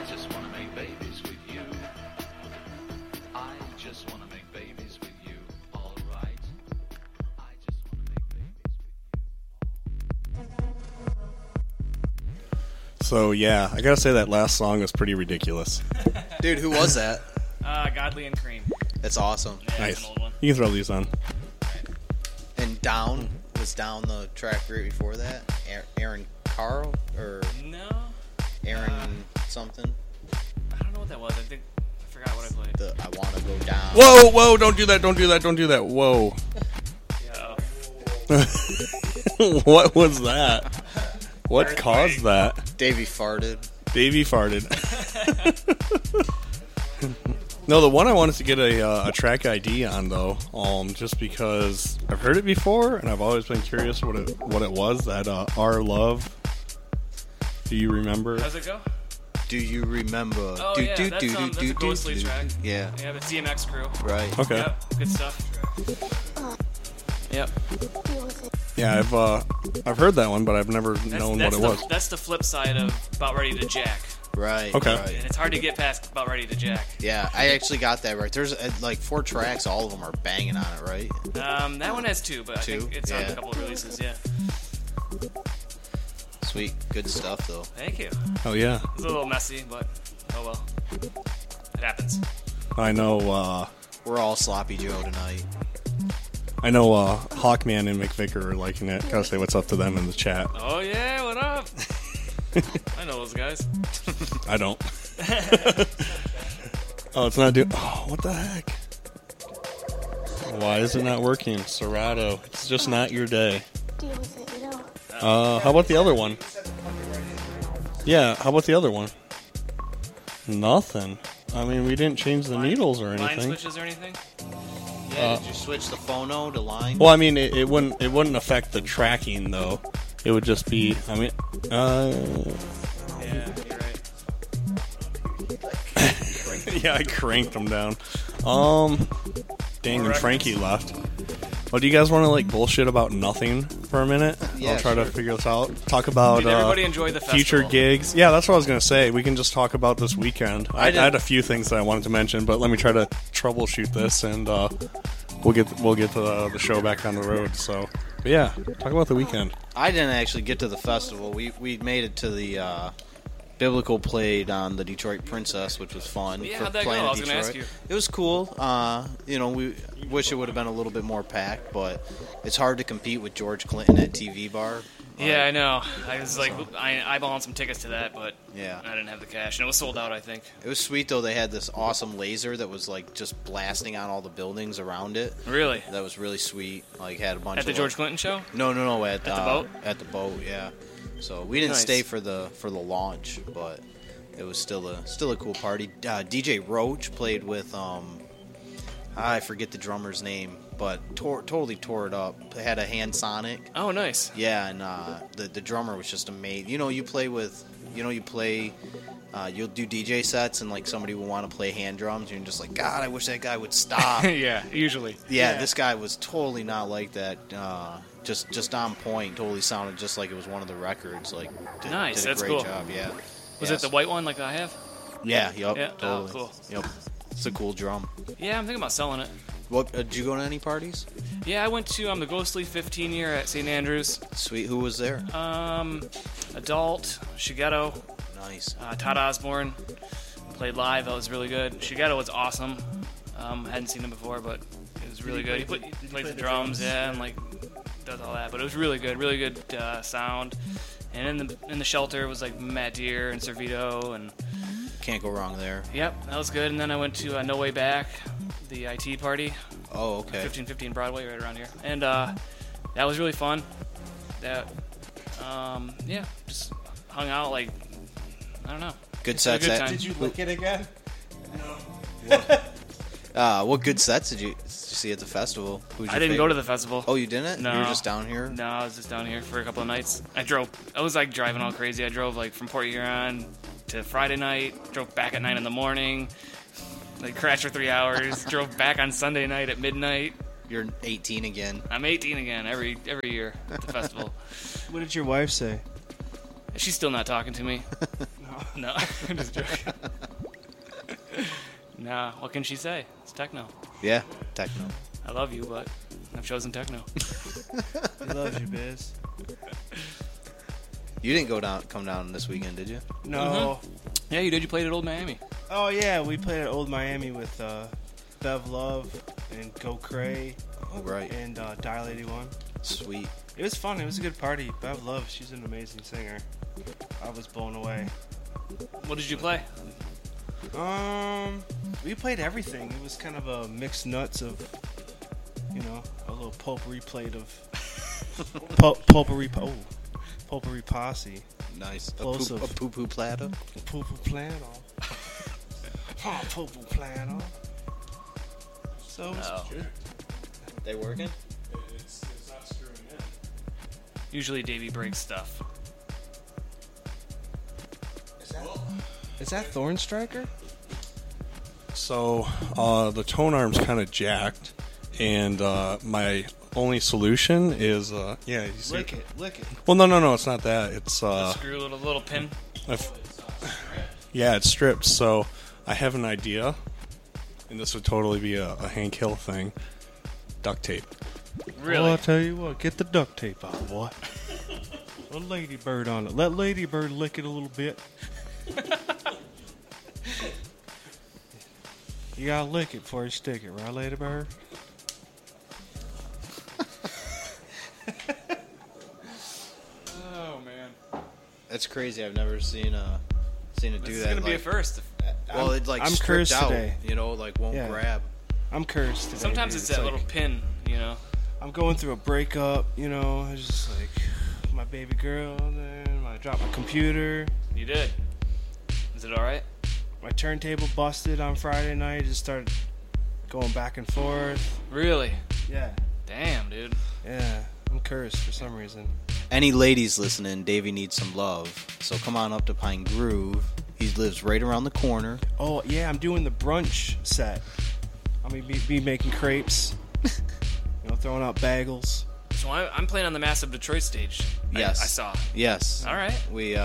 just wanna make babies with you. I just wanna make babies with you. All right. I just wanna make babies with you. So yeah, I gotta say that last song was pretty ridiculous. Dude, who was that? Godly and Cream. That's awesome. Yeah, Nice. It's an old one. You can throw these on. And Down was down the track right before that. Aaron Carl or No, Aaron something. I don't know what that was. I forgot what I played. The I Wanna Go Down. Whoa, don't do that, don't do that, don't do that. Whoa. Yeah. What was that? What caused that? Davey farted. Davey farted. No, the one I wanted to get a track ID on though, just because I've heard it before and I've always been curious what it was. That Our Love. Do you remember? How's it go? Do you remember? Oh, yeah, that's a Ghostly track. Yeah. Yeah, the CMX crew. Right. Okay. Yep, good stuff. Yep. Yeah, I've heard that one, but I've never known what it was. That's the flip side of About Ready to Jack. Right. Okay. Right. And it's hard to get past About Ready to Jack. Yeah, I actually got that right. There's like 4 tracks, all of them are banging on it, right? That one has 2, but I 2? think it's on Yeah. a couple of releases, yeah. Sweet, good stuff though. Thank you. Oh yeah. It's a little messy, but oh well. It happens. I know. We're all sloppy Joe tonight. I know. Hawkman and McVicker are liking it. Gotta say what's up to them in the chat. Oh yeah, what up? I know those guys. I don't. Oh, it's not doing. Oh, what the heck? Why is it not working, Serato? It's just not your day. How about the other one? Yeah, how about the other one? Nothing. I mean, we didn't change the needles or Line anything. switches or anything? Yeah, did you switch the phono to line? Well, I mean, it wouldn't affect the tracking though. It would just be. I mean, Yeah, you're right. yeah, I cranked them down. Dang, and Records. Frankie left. Well, do you guys want to like bullshit about nothing for a minute? Yeah, I'll try to sure. figure this out. Talk about Did everybody enjoy the festival? future gigs. Yeah, that's what I was gonna say. We can just talk about this weekend. I had a few things that I wanted to mention, but let me try to troubleshoot this, and we'll get to the show back on the road. So, but yeah, talk about the weekend. I didn't actually get to the festival. We made it to the Biblical played on the Detroit Princess, which was fun. Yeah, for how'd that go? playing I in was gonna ask Detroit. you. It was cool. We wish it would have been a little bit more packed, but it's hard to compete with George Clinton at TV Bar. Yeah, I know. I was like, I eyeballing some tickets to that, but Yeah. I didn't have the cash, and it was sold out, I think. It was sweet though. They had this awesome laser that was like just blasting on all the buildings around it. Really? That was really sweet. Like had a bunch At the of George Clinton show? No, at the boat? At the boat, yeah. So we didn't Nice. stay for the launch, but it was still a cool party. DJ Roach played with I forget the drummer's name, but totally tore it up. Had a hand sonic. Oh, nice. Yeah, and the drummer was just amazing. You'll do DJ sets and like somebody will want to play hand drums and you're just like, God, I wish that guy would stop. Yeah, usually. Yeah, this guy was totally not like that. Just on point. Totally sounded just like it was one of the records. Like, Nice, did a that's great cool. job. Yeah. Was it the white one like I have? Yeah. Yep. Yeah, oh, Totally. cool. Yep. It's a cool drum. Yeah, I'm thinking about selling it. What? Did you go to any parties? Yeah, I went to the Ghostly 15 year at St. Andrews. Sweet. Who was there? Adult, Shigeto, Nice. Todd Osborne played live. That was really good. Shigeto was awesome. Hadn't seen him before, but it was really good. He played the drums, yeah, and like does all that. But it was really good sound. And in the shelter was like Matt Deere and Servito, and Can't go wrong there. yep, that was good. And then I went to No Way Back, the IT party, Oh, okay. 1515 Broadway, right around here, and that was really fun. That yeah, just hung out like I don't know. Good Just had a sets. good time. Did you lick it again? What good sets did you see at the festival? Who's I your didn't go favorite? to the festival. Oh, you didn't? No. You were just down here? No, I was just down here for a couple of nights. I was like driving all crazy. I drove like from Port Huron to Friday night, drove back at 9 in the morning, like crashed for 3 hours, drove back on Sunday night at midnight. You're 18 again. I'm 18 again every year at the festival. What did your wife say? She's still not talking to me. No, I'm just joking. Nah, what can she say? It's techno. Yeah, techno. I love you, but I've chosen techno. He loves you, Biz. You didn't come down this weekend, did you? No. Yeah, you did. You played at Old Miami. Oh yeah, we played at Old Miami with Bev Love and Go Cray Oh, right. and Dial 81. Sweet. It was fun. It was a good party. Bev Love, she's an amazing singer. I was blown away. What did you play? We played everything. It was kind of a mixed nuts of, a little potpourri plate of potpourri posse. Nice. Plosive. A poo-poo platter. Poo-poo plano. Poo-poo plano. So it was Oh. good. They working? It's not screwing in. Usually Davey breaks stuff. Is that Thorn Striker? So the tone arm's kind of jacked, and my only solution is you see. Lick it. Well, no, it's not that. It's Screw a little pin. yeah, it's stripped. So I have an idea, and this would totally be a Hank Hill thing. Duct tape. Really? Well, I'll tell you what. Get the duct tape out, boy. A ladybird on it. Let Ladybird lick it a little bit. You gotta lick it before you stick it, right, Ladybird? Oh man. That's crazy. I've never seen it do This is that. gonna be a like- first. Well, it's like I'm stripped cursed out. today. Won't Yeah. grab. I'm cursed today. Sometimes dude. it's that like, little pin, I'm going through a breakup, It's just like my baby girl, then I dropped my computer. You did. Is it all right? My turntable busted on Friday night. Just started going back and forth. Really? Yeah. Damn, dude. Yeah. I'm cursed for some reason. Any ladies listening, Davey needs some love. So come on up to Pine Groove. He lives right around the corner. Oh, yeah, I'm doing the brunch set. I'm going to be making crepes, throwing out bagels. So I'm playing on the Massive Detroit stage. Yes. I saw. Yes. All right.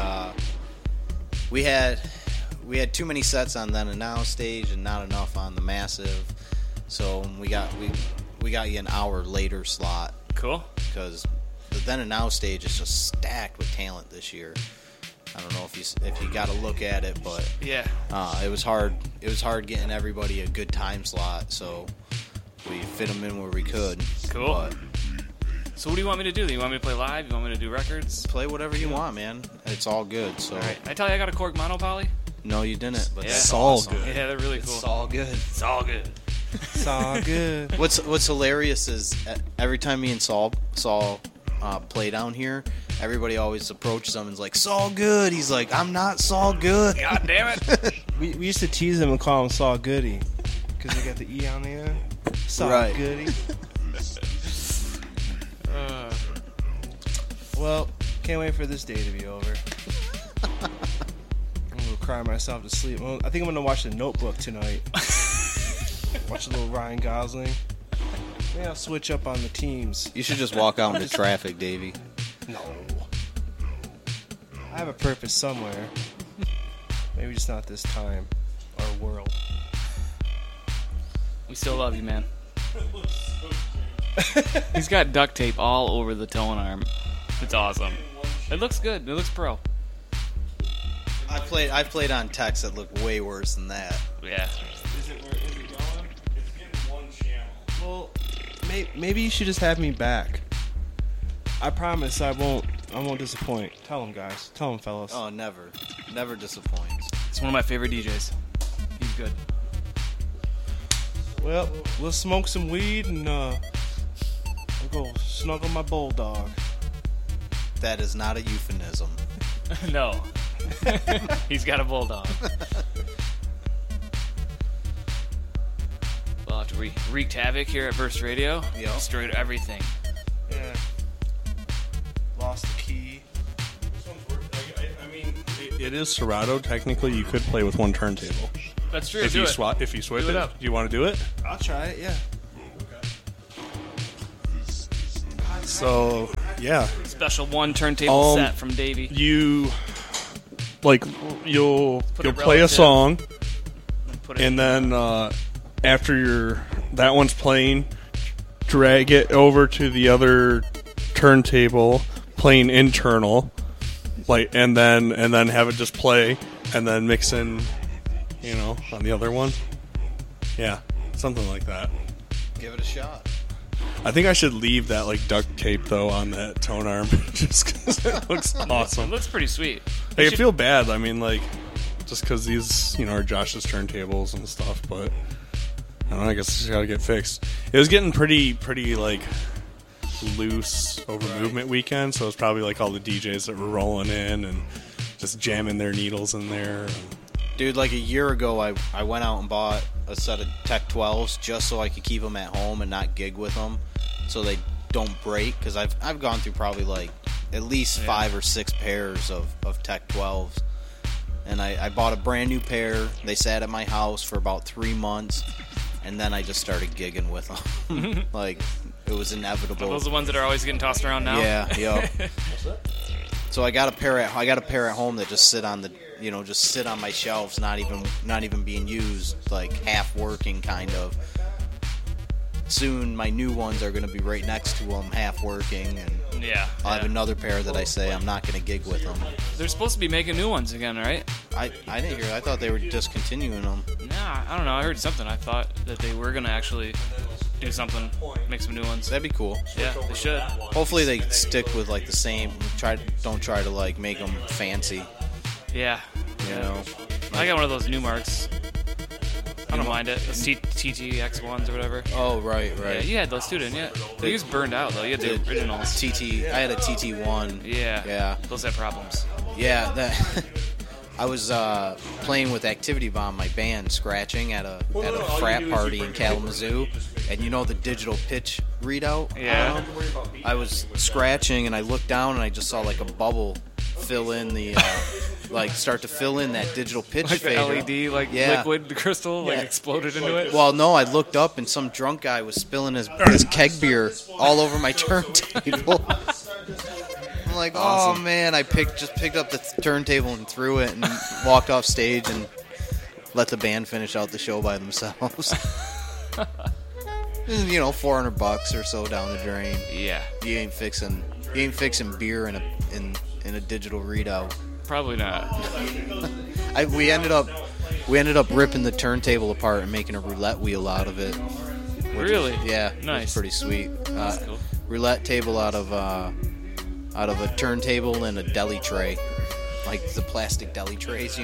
We had too many sets on Then and Now stage and not enough on the Massive. So we got you an hour later slot Cool. because the Then and Now stage is just stacked with talent this year. I don't know if you got to look at it, but Yeah. it was hard. It was hard getting everybody a good time slot, so we fit them in where we could. Cool. But So what do you want me to do? You want me to play live? You want me to do records? play whatever you want, man. It's all good. So All right. I tell you, I got a Korg monopoly. no, you didn't. But Yeah. that's It's all awesome. good. Yeah, they're really cool. It's all good. It's all good. It's all good. What's hilarious is every time me and Saul play down here, everybody always approaches him and is like, "Saul Good." He's like, "I'm not Saul Good." God damn it. We used to tease him and call him Saul Goody because they got the E on the end. Saul Right. Goody. Well, can't wait for this day to be over. I'm gonna cry myself to sleep. Well, I think I'm gonna watch The Notebook tonight. Watch a little Ryan Gosling. Maybe I'll switch up on the teams. You should just walk out into traffic, Davey. No. I have a purpose somewhere. Maybe just not this time or world. We still love you, man. He's got duct tape all over the tone arm. It's awesome. It looks good. It looks pro. I've played on techs that look way worse than that. Yeah. Is it going? It's getting one channel. Well, maybe you should just have me back. I promise I won't disappoint. Tell him, guys. Tell him, fellas. Oh, never disappoints. It's one of my favorite DJs. He's good. Well, we'll smoke some weed and I'll go snuggle my bulldog. That is not a euphemism. No. He's got a bulldog. We'll have to wreaked havoc here at Burst Radio. Yep. Destroyed everything. Yeah. Lost the key. I mean, it is Serato. Technically, you could play with one turntable. That's true. If do you it. swap, if you switch Do it it, up. do you want to do it? I'll try it. Yeah. So, yeah, Special one turntable Um, set from Davey. you'll Put it play a relative. song, put it. and then after that one's playing, drag it over to the other turntable, playing internal, and then have it just play, and then mix in, on the other one. Yeah, something like that. Give it a shot. I think I should leave that duct tape though on that tone arm, just because it looks It awesome. looks pretty sweet. I feel bad. I mean, just because these, are Josh's turntables and stuff, but I don't know. I guess it's got to get fixed. It was getting pretty loose over movement weekend, so it was probably all the DJs that were rolling in and just jamming their needles in there. Dude, a year ago, I went out and bought a set of Tech 12s just so I could keep them at home and not gig with them, so they don't break. Because I've gone through probably at least 5 or 6 pairs of Tech 12s, and I bought a brand new pair. They sat at my house for about 3 months, and then I just started gigging with them. It was inevitable. Are those the ones that are always getting tossed around now? Yeah, yeah. So I got a pair at home that just sit on sit on my shelves, not even being used, half working kind of. Soon my new ones are going to be right next to them, half working, and Yeah. I'll have another pair that I say I'm not going to gig with them. They're supposed to be making new ones again, right? I didn't hear. I thought they were discontinuing them. Nah, I don't know. I heard something. I thought that they were going to actually do something, make some new ones. That'd be cool. Yeah, they should. Hopefully they stick with the same. Don't try to make them fancy. Yeah. You know. I got one of those new marks. I don't mind it. Those TTX ones or whatever. Oh right. Yeah, you had those too, didn't you? They was burned out though. You had the originals. I had a TT1. Yeah. Yeah. Those had problems. Yeah, that. I was playing with Activity Bomb, my band, scratching at a frat party in Kalamazoo, and the digital pitch readout. Yeah. I was scratching, and I looked down, and I just saw a bubble fill in the start to fill in that digital pitch The fader. LED Yeah. liquid crystal exploded into it. Well, no, I looked up, and some drunk guy was spilling his keg beer all over my turntable. I'm like, oh man! I just picked up the turntable and threw it, and walked off stage and let the band finish out the show by themselves. $400 or so down the drain. Yeah. You ain't fixing beer in a digital readout. Probably not. We ended up ripping the turntable apart and making a roulette wheel out of it. Really? Yeah, Nice. It was pretty sweet. That's cool. Roulette table out of a turntable and a deli tray, the plastic deli trays,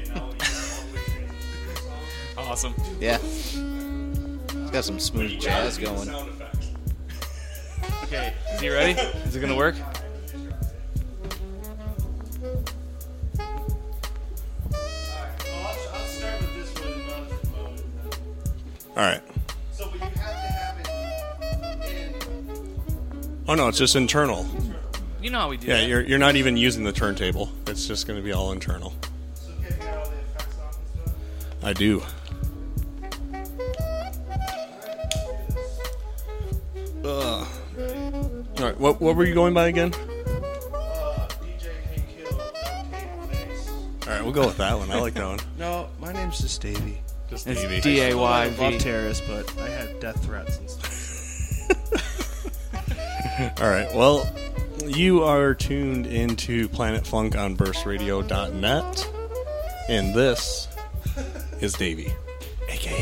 Awesome. Yeah, it's got some smooth jazz going. Okay. Is he ready? Is it gonna work? All right. So, but you have to have it in. Oh no, it's just internal. You know how we do Yeah, that. you're not even using the turntable. It's just going to be all internal. So, can you get all the effects off and stuff? I do. All right, what were you going by again? DJ Hank Hill, duct tape face. All right, we'll go with that one. I like that one. No, my name's just Davey. Just It's Davey. DAYV. Love Terrace, but I had death threats and stuff. All right. Well, you are tuned into Planet Funk on burstradio.net, and this is Davey.